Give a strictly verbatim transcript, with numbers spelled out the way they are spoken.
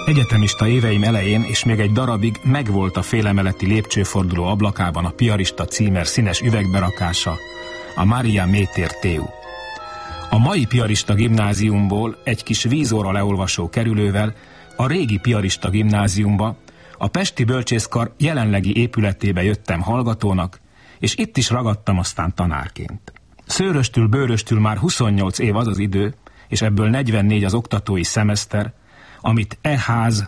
Egyetemista éveim elején és még egy darabig megvolt a félemeleti lépcsőforduló ablakában a piarista címer színes üvegberakása, a Maria Métér Teu. A mai piarista gimnáziumból egy kis vízóra leolvasó kerülővel a régi piarista gimnáziumba, a pesti bölcsészkar jelenlegi épületébe jöttem hallgatónak, és itt is ragadtam aztán tanárként. Szőröstül, bőröstül már huszonnyolc év az az idő, és ebből negyvennégy az oktatói szemeszter, amit e ház